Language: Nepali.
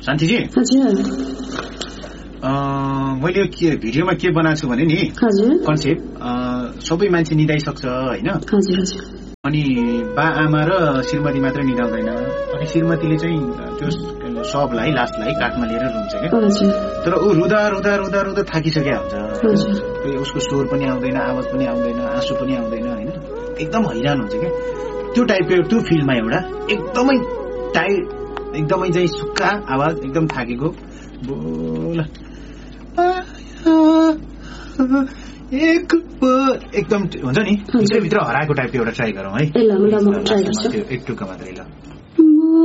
शान्तिजी मैले भिडियोमा के बनाएको छु भने नि कन्सेप्ट सबै मान्छे निदाइसक्छ होइन अनि बा आमा र श्रीमती मात्रै निदाउँदैन अनि श्रीमतीले चाहिँ त्यो सबलाई लास्टलाई काखमा लिएर रुन्छ क्या तर ऊ रुदा रुदा रुदा रुदा थाकिसक्या हुन्छ उसको स्वर पनि आउँदैन आवाज पनि आउँदैन आँसु पनि आउँदैन होइन एकदम हैरान हुन्छ क्या त्यो टाइपको त्यो फिल्डमा एउटा एकदमै चाहिँ सुक्खा आवाज एकदम थाकेको बोल एकदम हुन्छ नि भित्र हराएको टाइपको एउटा ट्राई गरौँ है एक टुक्का मात्रै ल